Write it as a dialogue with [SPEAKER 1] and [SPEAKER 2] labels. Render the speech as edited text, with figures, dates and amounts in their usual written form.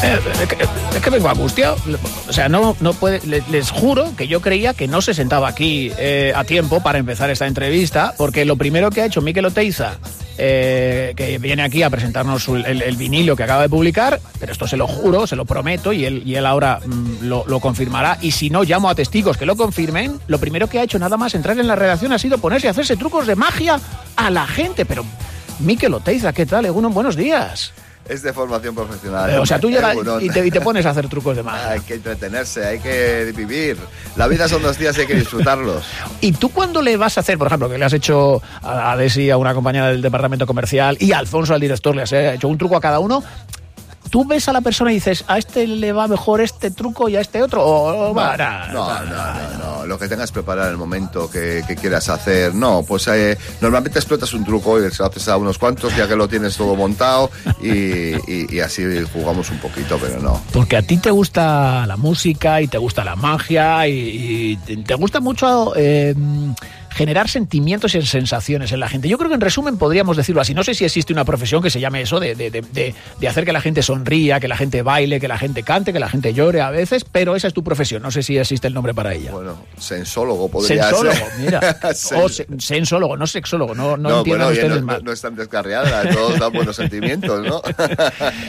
[SPEAKER 1] Es que vengo angustiado. O sea, no puede. Les juro que yo creía que no se sentaba aquí a tiempo para empezar esta entrevista, porque lo primero que ha hecho Mikel Oteiza, que viene aquí a presentarnos el vinilo que acaba de publicar, pero esto se lo juro, se lo prometo, y él ahora lo confirmará, y si no, llamo a testigos que lo confirmen. Lo primero que ha hecho nada más entrar en la redacción ha sido ponerse a hacerse trucos de magia a la gente. Pero Mikel Oteiza, ¿qué tal? Egunon, buenos días.
[SPEAKER 2] Es de formación profesional.
[SPEAKER 1] O sea, tú llegas y te pones a hacer trucos de magia.
[SPEAKER 2] Hay que entretenerse, hay que vivir. La vida son 2 días y hay que disfrutarlos.
[SPEAKER 1] ¿Y tú cuándo le vas a hacer, por ejemplo, que le has hecho a Desi, a una compañera del departamento comercial, y a Alfonso, al director, le has hecho un truco a cada uno? ¿Tú ves a la persona y dices, a este le va mejor este truco y a este otro?
[SPEAKER 2] No. Lo que tengas preparado en el momento que quieras hacer. No, pues normalmente explotas un truco y se lo haces a unos cuantos ya que lo tienes todo montado y así jugamos un poquito, pero no.
[SPEAKER 1] Porque a ti te gusta la música y te gusta la magia y te gusta mucho generar sentimientos y sensaciones en la gente. Yo creo que en resumen podríamos decirlo así. No sé si existe una profesión que se llame eso, de hacer que la gente sonría, que la gente baile, que la gente cante, que la gente llore a veces, pero esa es tu profesión. No sé si existe el nombre para ella.
[SPEAKER 2] Bueno, sensólogo podría ser.
[SPEAKER 1] Sensólogo, mira. O sensólogo, no sexólogo. No entiendan ustedes mal.
[SPEAKER 2] No es tan descarriada, todos dan buenos sentimientos, ¿no?